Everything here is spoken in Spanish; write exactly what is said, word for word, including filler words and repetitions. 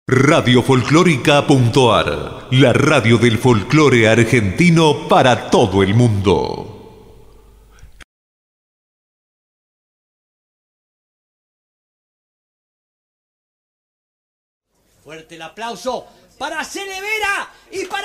Radio Folclórica.ar, la radio del folclore argentino para todo el mundo. Fuerte el aplauso para Celevera y para...